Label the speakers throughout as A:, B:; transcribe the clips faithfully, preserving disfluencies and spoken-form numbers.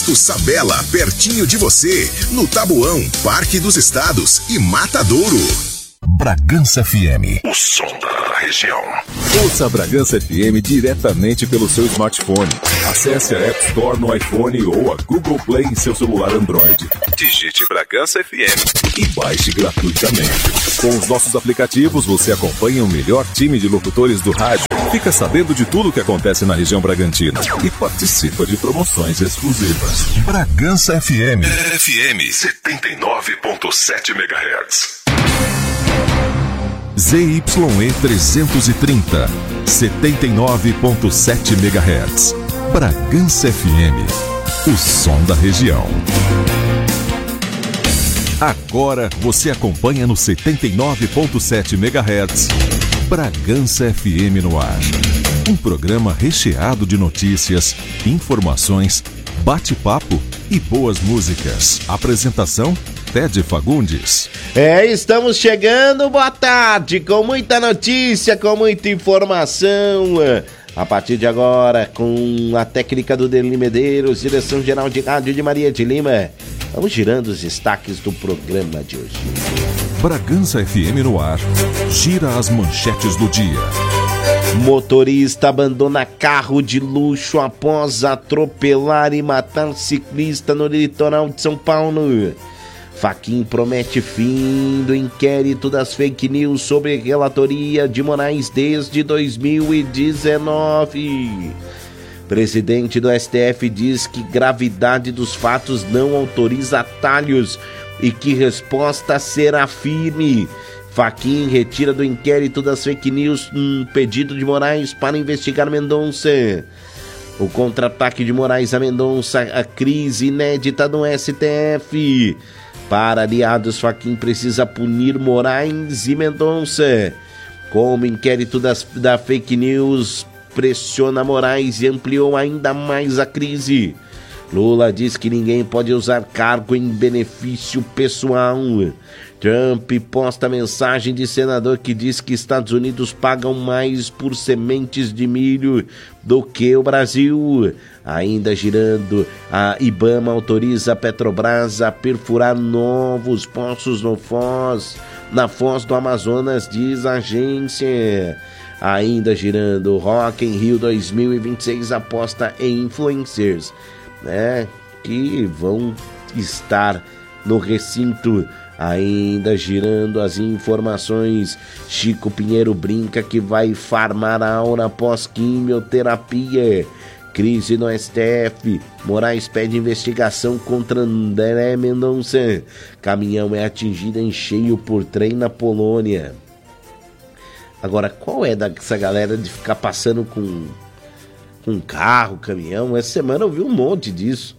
A: Posto Sabela, pertinho de você, no Tabuão, Parque dos Estados e Matadouro. Bragança F M, o som da região.
B: Ouça a Bragança F M diretamente pelo seu smartphone. Acesse a App Store no iPhone ou a Google Play em seu celular Android. Digite Bragança F M e baixe gratuitamente. Com os nossos aplicativos, você acompanha o melhor time de locutores do rádio, fica sabendo de tudo o que acontece na região bragantina e participa de promoções exclusivas.
A: Bragança F M. F M setenta e nove ponto sete megahertz.
B: Z Y E trezentos e trinta, setenta e nove ponto sete megahertz. Bragança F M, o som da região. Agora você acompanha no setenta e nove ponto sete megahertz. Bragança F M no ar. Um programa recheado de notícias, informações, bate-papo e boas músicas. Apresentação: Ted Fagundes.
C: É, estamos chegando, boa tarde, com muita notícia, com muita informação. A partir de agora, com a técnica do Derli Medeiros, direção-geral de rádio de Maria de Lima, vamos girando os destaques do programa de hoje.
B: Bragança F M no ar, gira as manchetes do dia.
C: Motorista abandona carro de luxo após atropelar e matar ciclista no litoral de São Paulo. Fachin promete fim do inquérito das fake news sobre relatoria de Moraes desde dois mil e dezenove. Presidente do S T F diz que gravidade dos fatos não autoriza atalhos e que resposta será firme. Fachin retira do inquérito das fake news um pedido de Moraes para investigar Mendonça. O contra-ataque de Moraes a Mendonça, a crise inédita no S T F. Para aliados, Fachin precisa punir Moraes e Mendonça. Como o inquérito das, da fake news pressiona Moraes e ampliou ainda mais a crise. Lula diz que ninguém pode usar cargo em benefício pessoal. Trump posta mensagem de senador que diz que Estados Unidos pagam mais por sementes de milho do que o Brasil. Ainda girando, a Ibama autoriza a Petrobras a perfurar novos poços no Foz, na Foz do Amazonas, diz a agência. Ainda girando, Rock in Rio dois mil e vinte e seis aposta em influencers, né, que vão estar no recinto. Ainda girando as informações, Chico Pinheiro brinca que vai farmar a aura após quimioterapia. Crise no S T F, Moraes pede investigação contra André Mendonça. Caminhão é atingido em cheio por trem na Polônia. Agora, qual é dessa galera de ficar passando com, com carro, caminhão? Essa semana eu vi um monte disso.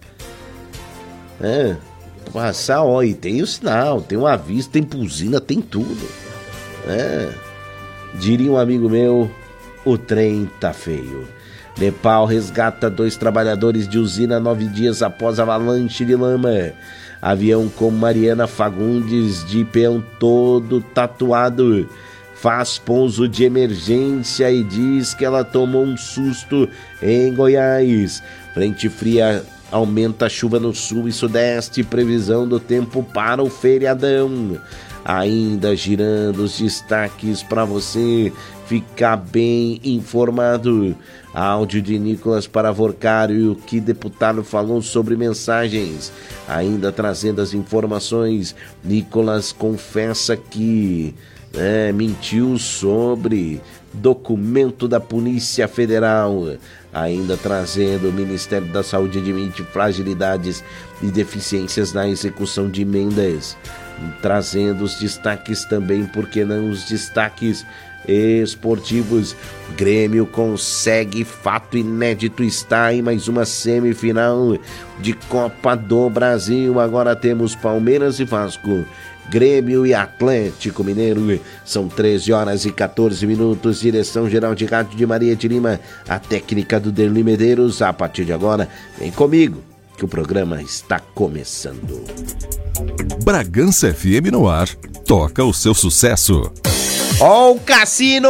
C: É... Passar, ó, e tem o sinal, tem um aviso, tem buzina, tem tudo. É. Diria um amigo meu, o trem tá feio. Nepal resgata dois trabalhadores de usina nove dias após avalanche de lama. Avião com Mariana Fagundes de peão todo tatuado faz pouso de emergência e diz que ela tomou um susto em Goiás. Frente fria aumenta a chuva no sul e sudeste, previsão do tempo para o feriadão. Ainda girando os destaques para você ficar bem informado. Áudio de Nicolas Paravorcário, o que deputado falou sobre mensagens. Ainda trazendo as informações, Nicolas confessa que é, mentiu sobre documento da Polícia Federal. Ainda trazendo, o Ministério da Saúde admite fragilidades e deficiências na execução de emendas. Trazendo os destaques também, por que não os destaques esportivos. Grêmio consegue fato inédito, está em mais uma semifinal de Copa do Brasil. Agora temos Palmeiras e Vasco, Grêmio e Atlético Mineiro. São treze horas e quatorze minutos. Direção-geral de rádio de Maria de Lima, a técnica do Derli Medeiros. A partir de agora, vem comigo, que o programa está começando.
B: Bragança F M no ar, toca o seu sucesso.
C: Ó o cassino!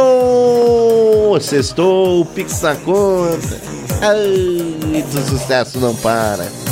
C: Sextou, o Pix na conta. Ai, do sucesso não para.